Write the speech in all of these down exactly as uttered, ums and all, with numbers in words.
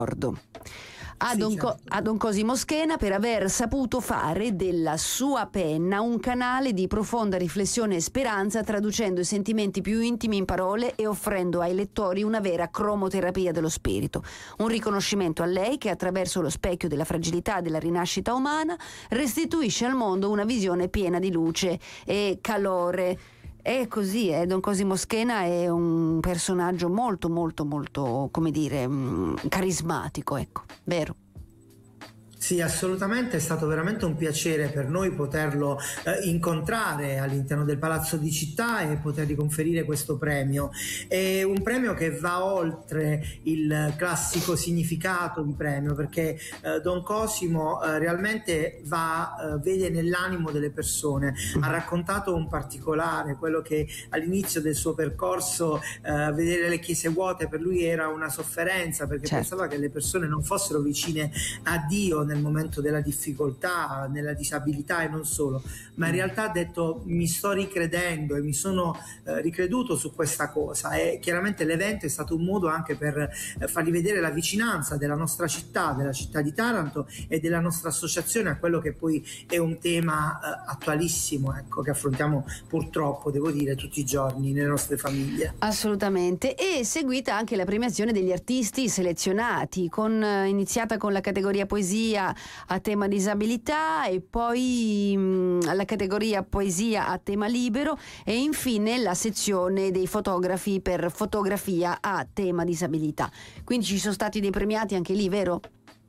A Don, Co- a Don Cosimo Schena per aver saputo fare della sua penna un canale di profonda riflessione e speranza, traducendo i sentimenti più intimi in parole e offrendo ai lettori una vera cromoterapia dello spirito. Un riconoscimento a lei che, attraverso lo specchio della fragilità e della rinascita umana, restituisce al mondo una visione piena di luce e calore. È così, eh? Don Cosimo Schena è un personaggio molto molto molto, come dire, mh, carismatico, ecco, vero? Sì, assolutamente, è stato veramente un piacere per noi poterlo eh, incontrare all'interno del Palazzo di Città e potergli conferire questo premio. È un premio che va oltre il classico significato di premio, perché eh, Don Cosimo eh, realmente va, eh, vede nell'animo delle persone. Ha raccontato un particolare, quello che all'inizio del suo percorso eh, vedere le chiese vuote per lui era una sofferenza, perché certo. pensava che le persone non fossero vicine a Dio nel momento della difficoltà, nella disabilità e non solo, ma in realtà ha detto mi sto ricredendo e mi sono eh, ricreduto su questa cosa, e chiaramente l'evento è stato un modo anche per eh, fargli vedere la vicinanza della nostra città, della città di Taranto e della nostra associazione a quello che poi è un tema eh, attualissimo, ecco, che affrontiamo purtroppo, devo dire, tutti i giorni nelle nostre famiglie. Assolutamente. E seguita anche la premiazione degli artisti selezionati, con, eh, iniziata con la categoria poesia a tema disabilità e poi mh, la categoria poesia a tema libero e infine la sezione dei fotografi per fotografia a tema disabilità. Quindi ci sono stati dei premiati anche lì, vero?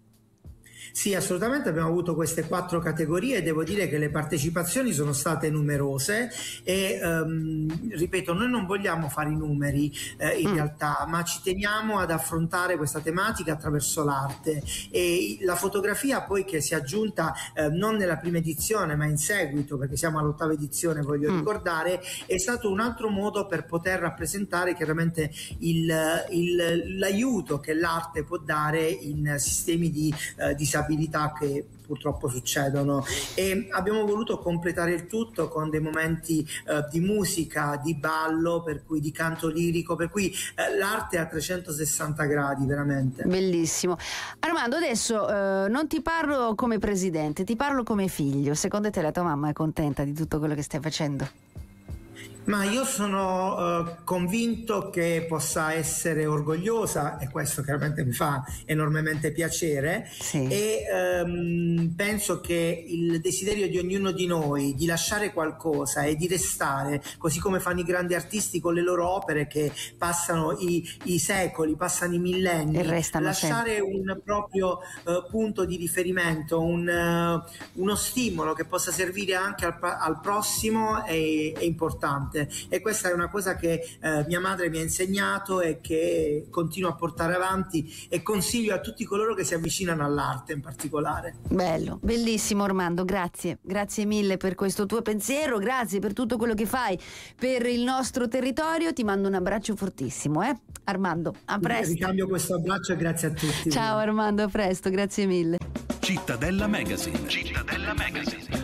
Sì, assolutamente, abbiamo avuto queste quattro categorie e devo dire che le partecipazioni sono state numerose e um, ripeto, noi non vogliamo fare i numeri eh, in mm. realtà, ma ci teniamo ad affrontare questa tematica attraverso l'arte, e la fotografia poi che si è aggiunta eh, non nella prima edizione ma in seguito, perché siamo all'ottava edizione, voglio mm. ricordare, è stato un altro modo per poter rappresentare chiaramente il, il, l'aiuto che l'arte può dare in sistemi di eh, disabilità che purtroppo succedono, e abbiamo voluto completare il tutto con dei momenti eh, di musica, di ballo, per cui di canto lirico, per cui eh, l'arte è a trecentosessanta gradi, veramente. Bellissimo. Armando, adesso eh, non ti parlo come presidente, ti parlo come figlio. Secondo te la tua mamma è contenta di tutto quello che stai facendo? Ma io sono uh, convinto che possa essere orgogliosa, e questo chiaramente mi fa enormemente piacere, sì. e um, penso che il desiderio di ognuno di noi di lasciare qualcosa e di restare, così come fanno i grandi artisti con le loro opere che passano i, i secoli, passano i millenni, e restano lasciare sempre. un proprio uh, punto di riferimento, un, uh, uno stimolo che possa servire anche al, al prossimo è, è importante. E questa è una cosa che eh, mia madre mi ha insegnato e che continuo a portare avanti, e consiglio a tutti coloro che si avvicinano all'arte in particolare. Bello, bellissimo Armando, grazie, grazie mille per questo tuo pensiero, grazie per tutto quello che fai per il nostro territorio, ti mando un abbraccio fortissimo, eh? Armando, a presto. Ricambio questo abbraccio e grazie a tutti. Ciao Armando, a presto, grazie mille. Cittadella Magazine. Cittadella Magazine.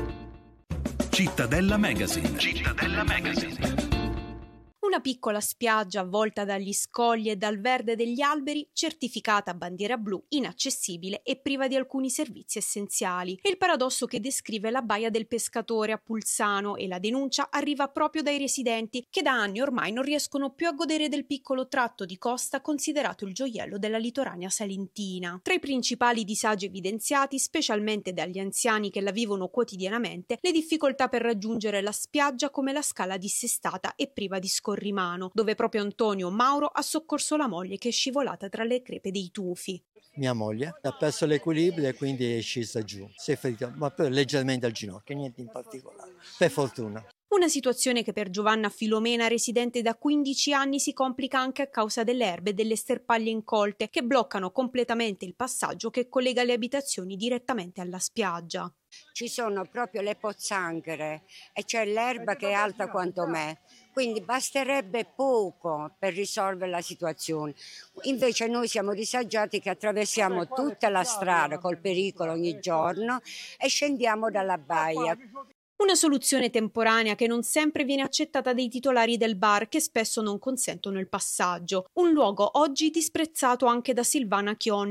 Cittadella Magazine. Cittadella Magazine. Una piccola spiaggia avvolta dagli scogli e dal verde degli alberi, certificata a bandiera blu, inaccessibile e priva di alcuni servizi essenziali. È il paradosso che descrive la baia del pescatore a Pulsano, e la denuncia arriva proprio dai residenti che da anni ormai non riescono più a godere del piccolo tratto di costa considerato il gioiello della litoranea salentina. Tra i principali disagi evidenziati, specialmente dagli anziani che la vivono quotidianamente, le difficoltà per raggiungere la spiaggia, come la scala dissestata e priva di scorrimento, dove proprio Antonio Mauro ha soccorso la moglie che è scivolata tra le crepe dei tufi. Mia moglie ha perso l'equilibrio e quindi è scesa giù, si è ferita, ma poi leggermente al ginocchio, niente in particolare, per fortuna. Una situazione che per Giovanna Filomena, residente da quindici anni, si complica anche a causa delle erbe e delle sterpaglie incolte che bloccano completamente il passaggio che collega le abitazioni direttamente alla spiaggia. Ci sono proprio le pozzanghere e c'è l'erba che è alta quanto me, quindi basterebbe poco per risolvere la situazione. Invece noi siamo disagiati che attraversiamo tutta la strada col pericolo ogni giorno e scendiamo dalla baia. Una soluzione temporanea che non sempre viene accettata dai titolari del bar, che spesso non consentono il passaggio. Un luogo oggi disprezzato anche da Silvana Chion,